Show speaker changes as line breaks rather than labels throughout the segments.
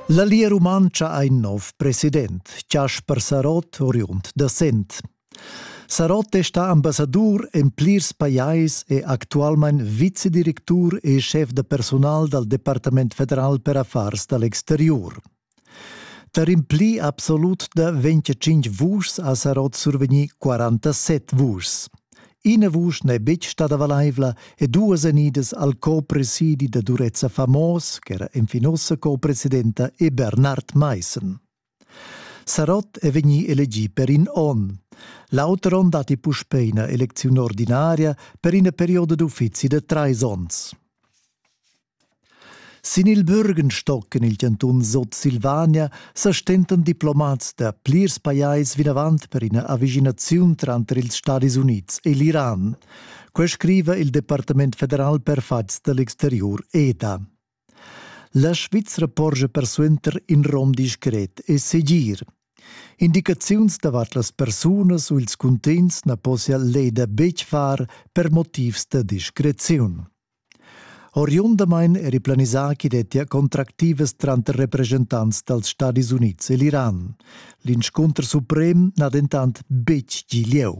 La Lia Romancia ha un nov president, Jasper Sarot, oriunt da Sent. Sarot sta ambassador en plirs pajais e actualmein vicedirectur e chef de personal del Departament Federal per Affars de l'Exterior. Der impli absolut de 25 vuschs a Sarot survegni 47 vuschs. Ina vusch ne bec stada valaivla e duas anidas al co-presidi de Durezza Famos, che era infinossa co-presidenta, e Bernard Meissen. Sarot è vegni elegi per in on. L'autoron dati puspeina elezione ordinaria per in periodo d'uffizi de 3 ons. Sin il Bürgenstock in il cantun Sot Silvania s'astentan diplomats da plirs pajais vinavant per ina avvicinazione tra ils Stati Units e l'Iran, que scrive il Departament Federal per Fats dell'Exterior EDA. La Svizzera porge per suenter in rom discret e segir. Indicaziuns davat las persunas o ils contents na possia leda bec far per motivs de discreziun. Oriundamein è riplanisà chi detia contractives trant representants dels Stati Units e l'Iran. L'inscontro suprem n'ha dentant bec gilieu.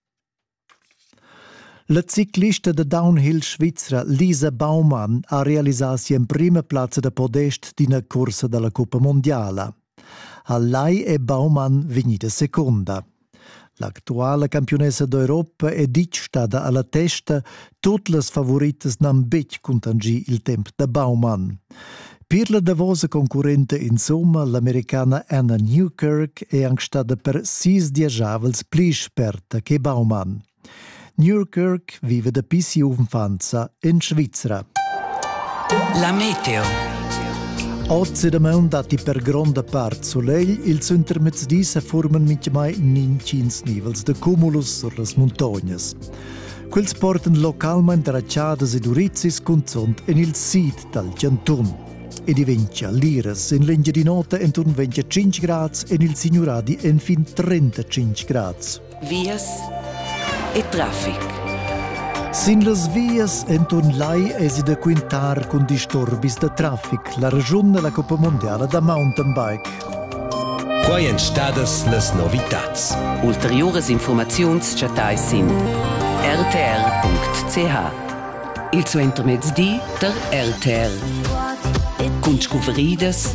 La ciclista de downhill svizzera Lisa Baumann ha realisat in prima plazza de podest d'ina corsa della Coppa Mondiala. A lei è Baumann vegnida seconda. L'attuale campionessa d'Europa è stada alla testa, tutte le favorite n'han bec contagi il tempo da Baumann. Per la davosa concorrente insomma, l'americana Anna Newkirk è anche stata per 6 diavels più esperta che Baumann. Newkirk vive da pissi infanzia in Svizzera.
La meteo.
Oggi da me dati per grande parte soleil, il centro-mezzodì si formano mai 9 nivels de cumulus sur le montagne. Quels portano localmente racciadas ed urizzis consont in il sud del cantun. E diventa liras in legge di notte intorno 25 gradi e nel signoradi in fin 35 gradi.
Vias e traffic.
Sin las vias enton lai esi da quintar con disturbis de traffic la regione la Coppa Mondiale da mountain bike.
Quai entstadas las novitats.
Ulteriores informaziuns chatai sin rtr.ch. Il suo intermezdi der RTR. Con scuveridas,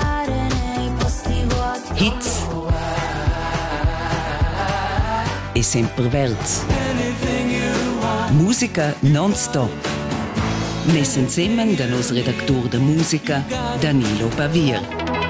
hits e sempre verts. Musica non-stop. Nes insieme da nos redactor de musica Danilo Pavir.